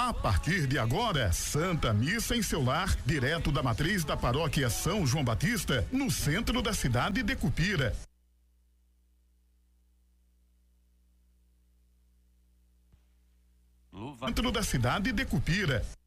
A partir de agora, Santa Missa em seu lar, direto da matriz da paróquia São João Batista, no centro da cidade de Cupira. Centro da cidade de Cupira.